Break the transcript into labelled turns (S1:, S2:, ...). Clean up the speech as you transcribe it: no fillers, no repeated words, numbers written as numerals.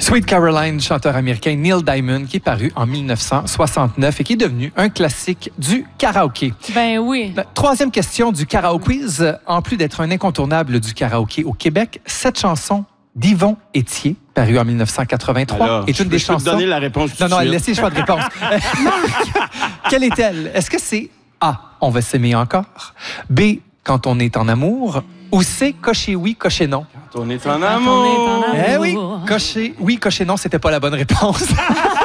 S1: Sweet Caroline, chanteur américain Neil Diamond, qui est paru en 1969 et qui est devenu un classique du karaoké.
S2: Ben oui.
S1: La troisième question du Karaoke Quiz. En plus d'être un incontournable du karaoké au Québec, cette chanson d'Yvon Étier, parue en 1983,
S3: Alors,
S1: est une des chansons...
S3: Je peux te donner la réponse tout de
S1: Non,
S3: suite.
S1: laissez le choix de réponse. Marc, quelle est-elle? Est-ce que c'est A, on va s'aimer encore, B, quand on est en amour, ou C, cocher oui, cocher non?
S3: Quand on est en amour.
S1: Eh oui, cocher oui, cocher non, c'était pas la bonne réponse.